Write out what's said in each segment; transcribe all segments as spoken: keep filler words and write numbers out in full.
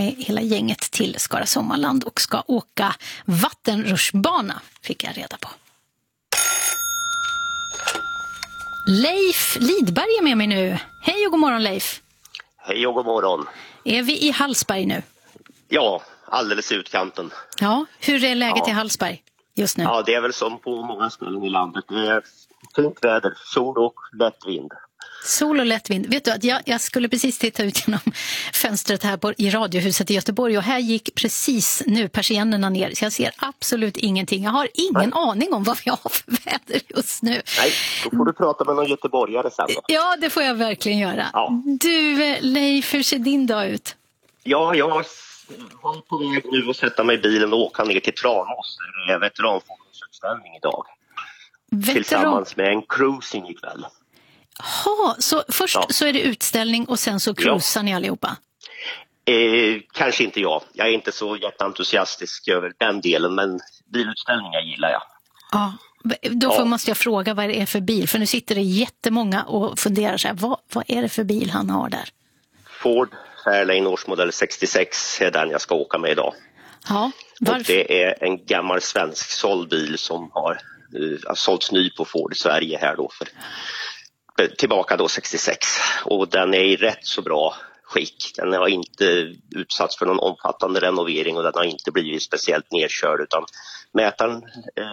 med hela gänget till Skara Sommarland och ska åka vattenrutschbana, fick jag reda på. Leif Lidberg är med mig nu. Hej och god morgon, Leif. Hej och god morgon. Är vi i Hallsberg nu? Ja, alldeles i utkanten. Ja, hur är läget ja. i Hallsberg just nu? Ja, det är väl som på många ställen i landet. Det är fint väder, sol och lätt vind. Sol och lätt vind. Vet du att jag, jag skulle precis titta ut genom fönstret här på, i Radiohuset i Göteborg, och här gick precis nu persiennerna ner, så jag ser absolut ingenting. Jag har ingen Nej. aning om vad vi har för väder just nu. Nej, då får du prata med någon göteborgare sen då. Ja, det får jag verkligen göra. Ja. Du, Leif, hur ser din dag ut? Ja, jag var på väg nu att sätta mig i bilen och åka ner till Tranås. Det är veteranfordonsutställning idag. Veteran... Tillsammans med en cruising ikväll. Jaha, så först ja. så är det utställning och sen så cruisar ja. ni allihopa? Eh, kanske inte jag. Jag är inte så jätteentusiastisk över den delen, men bilutställningar gillar jag. Ja, då får, ja. måste jag fråga vad det är för bil. För nu sitter det jättemånga och funderar så här, vad, vad är det för bil han har där? Ford Fairlane årsmodell sextiosex är den jag ska åka med idag. Ja, varför? Och det är en gammal svensk såldbil som har uh, sålts ny på Ford i Sverige här då för tillbaka då sextiosex, och den är i rätt så bra skick. Den har inte utsatts för någon omfattande renovering och den har inte blivit speciellt nedkörd, utan mätaren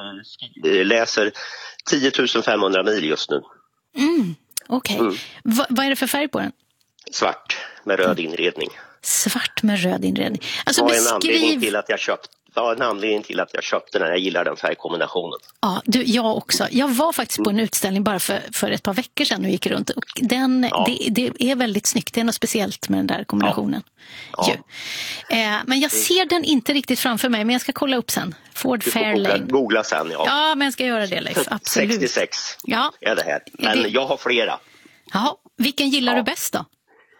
eh, läser tio tusen femhundra mil just nu. Mm, okej. Okay. Mm. Va, vad är det för färg på den? Svart med röd inredning. Svart med röd inredning. Alltså, vad är beskriv... en anledning till att jag köpt Vad är en anledning till att jag köpte den? Jag gillar den färgkombinationen. Ja, du, jag också. Jag var faktiskt på en utställning bara för, för ett par veckor sedan och gick runt. Och den, ja. det, det är väldigt snyggt. Det är något speciellt med den där kombinationen. Ja. Ja. Eh, men jag ser den inte riktigt framför mig, men jag ska kolla upp sen. Ford Fairlane. Googla, googla sen, ja. Ja, men jag ska göra det, Leif. Absolut. sextiosex ja. är det här. Men det... jag har flera. Jaha, vilken gillar ja. du bäst då?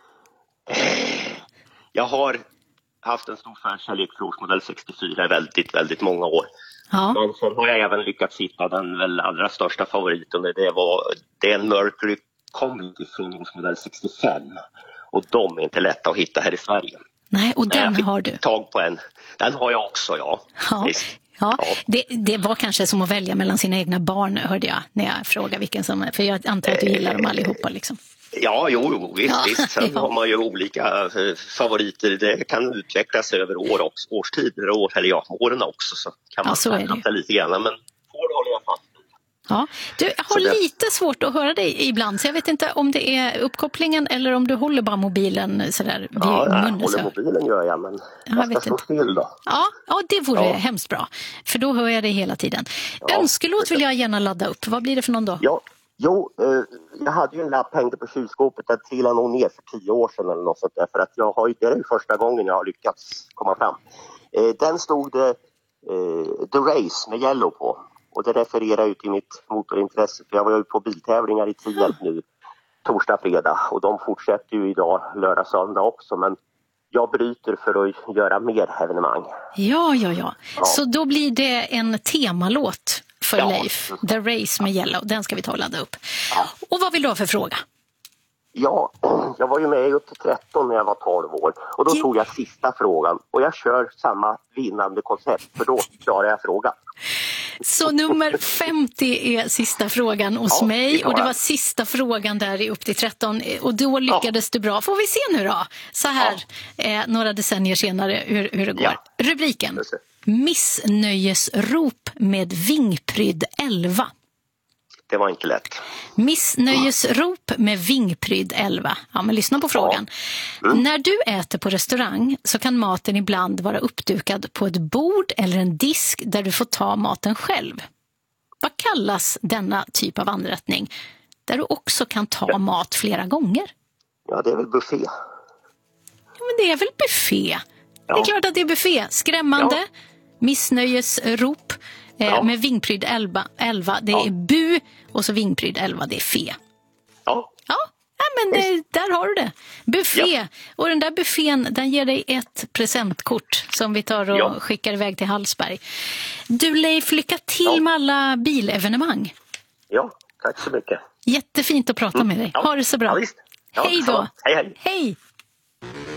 Jag har haft en stor förkärlek för årsmodell sextiofyra i väldigt, väldigt många år. Ja. Men sen har jag även lyckats hitta den väl allra största favoriten. Det, var, det är en Mercury Comedy från årsmodell sextiofem. Och de är inte lätta att hitta här i Sverige. Nej, och den har du. Tag på en. Den har jag också, ja. Ja, ja. ja. Det, det var kanske som att välja mellan sina egna barn, hörde jag när jag frågade vilken som är. För jag antar att du gillar dem allihopa liksom. Ja, jo, jo visst, ja, visst. Sen ja. har man ju olika favoriter. Det kan utvecklas över år och årstider, år, eller ja, åren också. Så kan man ja, prata lite grann, men Ford håller jag fast vid. Ja, du jag har det... lite svårt att höra dig ibland, så jag vet inte om det är uppkopplingen eller om du håller bara mobilen sådär vid ja, munnen. Ja, håller mobilen gör jag, men ja, jag ska stå still då. Ja, ja det vore ja. hemskt bra, för då hör jag det hela tiden. Ja, önskelåt vill jag gärna ladda upp. Vad blir det för någon då? Ja. Jo, eh, jag hade ju en lapp hängde på kylskåpet. Den trillade nog ner för tio år sedan eller något sånt där. För att jag har ju, det är ju första gången jag har lyckats komma fram. Eh, den stod det eh, The Race med Yellow på. Och det refererar ju till mitt motorintresse. För jag var ju på biltävlingar i Tierp nu, torsdag, fredag. Och de fortsätter ju idag, lördag, söndag också. Men jag bryter för att göra mer evenemang. Ja, ja, ja. ja. Så då blir det en temalåt för ja. Leif, The Race med Yellow. Den ska vi ta och ladda upp. Ja. Och vad vill du ha för fråga? Ja, jag var ju med upp till tretton när jag var tolv år. Och då ja. tog jag sista frågan. Och jag kör samma vinnande koncept, för då klarar jag frågan. Så nummer femtio är sista frågan hos ja, mig. Och det var sista frågan där i upp till tretton. Och då lyckades ja. du bra. Får vi se nu då, så här ja. eh, några decennier senare, hur, hur det går. Ja. Rubriken: Missnöjesrop med vingprydd elva. Det var inte lätt. Missnöjesrop med vingprydd elva. Ja, men lyssna på frågan. Ja. Mm. När du äter på restaurang så kan maten ibland vara uppdukad på ett bord eller en disk där du får ta maten själv. Vad kallas denna typ av anrättning där du också kan ta ja. mat flera gånger? Ja, det är väl buffé. Ja, men det är väl buffé. Ja. Det är klart att det är buffé. Skrämmande. Ja. Missnöjesrop eh, ja. med vingprydd elva. Det ja. är bu, och så vingprydd elva, det är fe. Ja. Ja, men det, där har du det. Buffé. Ja. Och den där buffén, den ger dig ett presentkort som vi tar och ja. skickar iväg till Hallsberg. Du Leif, lycka till ja. med alla bilevenemang. Ja, tack så mycket. Jättefint att prata mm. med dig. Ja. Ha det så bra. Ja, visst. Ja, hej då. Hej, hej. Hej.